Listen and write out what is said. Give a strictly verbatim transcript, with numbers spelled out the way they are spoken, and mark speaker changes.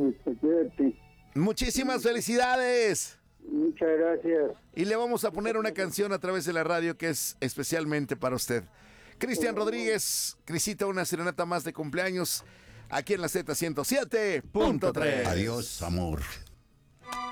Speaker 1: Este, cuídate.
Speaker 2: Muchísimas felicidades.
Speaker 1: Muchas gracias.
Speaker 2: Y le vamos a poner una canción a través de la radio que es especialmente para usted. Cristian Rodríguez, Crisita, una serenata más de cumpleaños aquí en la Z ciento siete punto tres.
Speaker 3: Adiós, amor.